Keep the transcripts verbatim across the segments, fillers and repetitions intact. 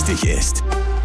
wichtig ist.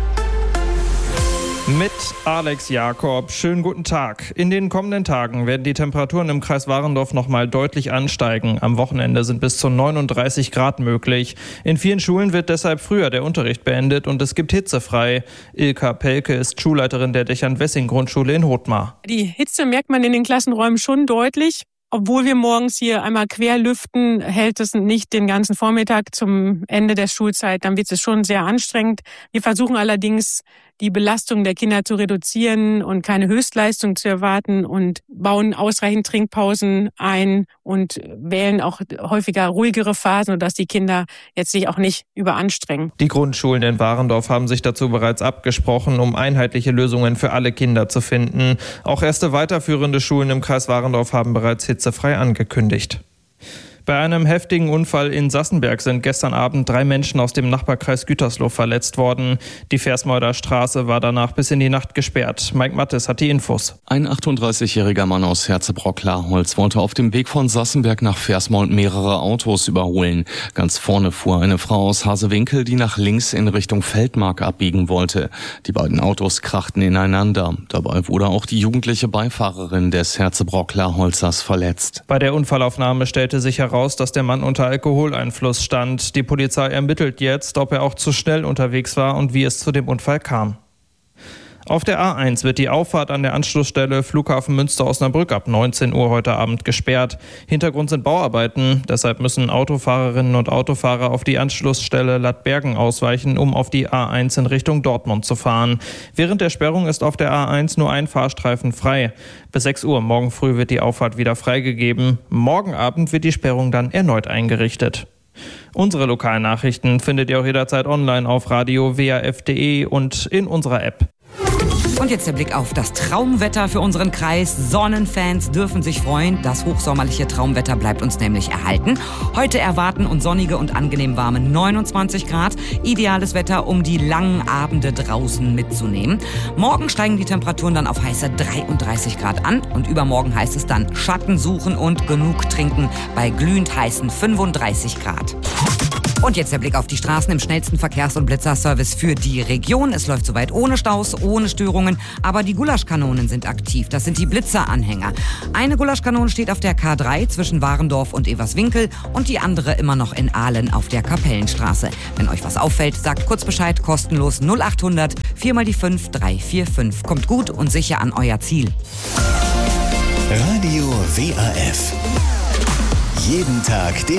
Mit Alex Jakob. Schönen guten Tag. In den kommenden Tagen werden die Temperaturen im Kreis Warendorf nochmal deutlich ansteigen. Am Wochenende sind bis zu neununddreißig Grad möglich. In vielen Schulen wird deshalb früher der Unterricht beendet und es gibt hitzefrei. Ilka Pelke ist Schulleiterin der Dechern-Wessing-Grundschule in Hothmar. Die Hitze merkt man in den Klassenräumen schon deutlich. Obwohl wir morgens hier einmal quer lüften, hält es nicht den ganzen Vormittag zum Ende der Schulzeit. Dann wird es schon sehr anstrengend. Wir versuchen allerdings, die Belastung der Kinder zu reduzieren und keine Höchstleistung zu erwarten und bauen ausreichend Trinkpausen ein und wählen auch häufiger ruhigere Phasen, sodass die Kinder jetzt sich auch nicht überanstrengen. Die Grundschulen in Warendorf haben sich dazu bereits abgesprochen, um einheitliche Lösungen für alle Kinder zu finden. Auch erste weiterführende Schulen im Kreis Warendorf haben bereits hitzefrei angekündigt. Bei einem heftigen Unfall in Sassenberg sind gestern Abend drei Menschen aus dem Nachbarkreis Gütersloh verletzt worden. Die Versmoder Straße war danach bis in die Nacht gesperrt. Mike Mattes hat die Infos. Ein achtunddreißigjähriger Mann aus Herzebrock-Laholz wollte auf dem Weg von Sassenberg nach Versmold mehrere Autos überholen. Ganz vorne fuhr eine Frau aus Hasewinkel, die nach links in Richtung Feldmark abbiegen wollte. Die beiden Autos krachten ineinander. Dabei wurde auch die jugendliche Beifahrerin des Herzebrock-Laholzers verletzt. Bei der Unfallaufnahme stellte sich heraus, dass der Mann unter Alkoholeinfluss stand. Die Polizei ermittelt jetzt, ob er auch zu schnell unterwegs war und wie es zu dem Unfall kam. Auf der A eins wird die Auffahrt an der Anschlussstelle Flughafen Münster-Osnabrück ab neunzehn Uhr heute Abend gesperrt. Hintergrund sind Bauarbeiten. Deshalb müssen Autofahrerinnen und Autofahrer auf die Anschlussstelle Lattbergen ausweichen, um auf die A eins in Richtung Dortmund zu fahren. Während der Sperrung ist auf der A eins nur ein Fahrstreifen frei. Bis sechs Uhr morgen früh wird die Auffahrt wieder freigegeben. Morgen Abend wird die Sperrung dann erneut eingerichtet. Unsere lokalen Nachrichten findet ihr auch jederzeit online auf radio w a f punkt d e und in unserer App. Und jetzt der Blick auf das Traumwetter für unseren Kreis. Sonnenfans dürfen sich freuen. Das hochsommerliche Traumwetter bleibt uns nämlich erhalten. Heute erwarten uns sonnige und angenehm warme neunundzwanzig Grad. Ideales Wetter, um die langen Abende draußen mitzunehmen. Morgen steigen die Temperaturen dann auf heiße dreiunddreißig Grad an. Und übermorgen heißt es dann Schatten suchen und genug trinken bei glühend heißen fünfunddreißig Grad. Und jetzt der Blick auf die Straßen im schnellsten Verkehrs- und Blitzerservice für die Region. Es läuft soweit ohne Staus, ohne Störungen, aber die Gulaschkanonen sind aktiv. Das sind die Blitzeranhänger. Eine Gulaschkanone steht auf der K drei zwischen Warendorf und Everswinkel und die andere immer noch in Ahlen auf der Kapellenstraße. Wenn euch was auffällt, sagt kurz Bescheid, kostenlos null achthundert vier mal die fünf drei vier fünf. Kommt gut und sicher an euer Ziel. Radio W A F. Jeden Tag den